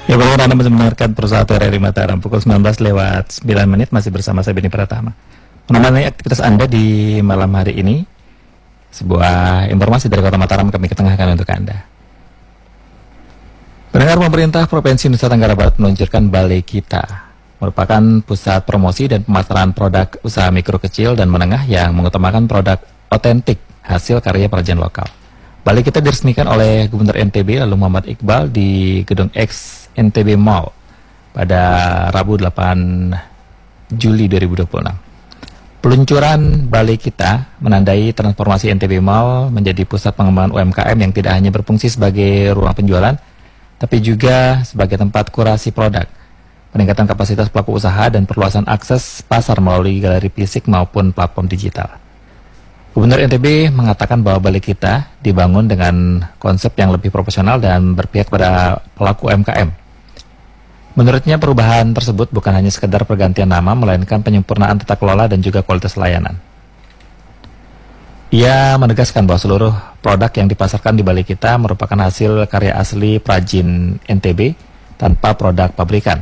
Ya, baru Anda mendengarkan Perusahaan RRI Mataram pukul 19 lewat 9 menit masih bersama saya Beni Pratama. Menemani aktivitas Anda di malam hari ini, sebuah informasi dari Kota Mataram kami ketengahkan untuk Anda. Pendengar, pemerintah Provinsi Nusa Tenggara Barat meluncurkan Balai Kita, merupakan pusat promosi dan pemasaran produk usaha mikro kecil dan menengah yang mengutamakan produk otentik hasil karya perajian lokal. Balai Kita diresmikan oleh Gubernur NTB lalu Muhammad Iqbal di Gedung X NTB Mall pada Rabu 8 Juli 2026. Peluncuran Balai Kita menandai transformasi NTB Mall menjadi pusat pengembangan UMKM yang tidak hanya berfungsi sebagai ruang penjualan, tapi juga sebagai tempat kurasi produk, peningkatan kapasitas pelaku usaha, dan perluasan akses pasar melalui galeri fisik maupun platform digital. Gubernur NTB mengatakan bahwa Balai Kita dibangun dengan konsep yang lebih profesional dan berpihak pada pelaku UMKM. Menurutnya perubahan tersebut bukan hanya sekedar pergantian nama, melainkan penyempurnaan tata kelola dan juga kualitas layanan. Ia menegaskan bahwa seluruh produk yang dipasarkan di Balai Kita merupakan hasil karya asli perajin NTB tanpa produk pabrikan.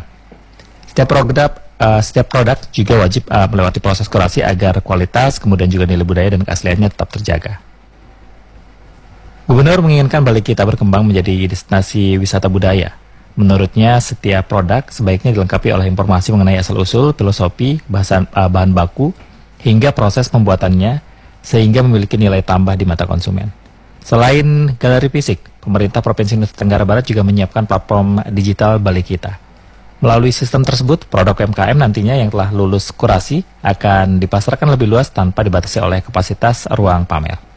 Setiap produk juga wajib melewati proses kurasi agar kualitas, kemudian juga nilai budaya dan keasliannya tetap terjaga. Gubernur menginginkan Balai Kita berkembang menjadi destinasi wisata budaya. Menurutnya, setiap produk sebaiknya dilengkapi oleh informasi mengenai asal-usul, filosofi, bahan baku, hingga proses pembuatannya, sehingga memiliki nilai tambah di mata konsumen. Selain galeri fisik, pemerintah Provinsi Nusa Tenggara Barat juga menyiapkan platform digital Balai Kita. Melalui sistem tersebut, produk UMKM nantinya yang telah lulus kurasi akan dipasarkan lebih luas tanpa dibatasi oleh kapasitas ruang pamer.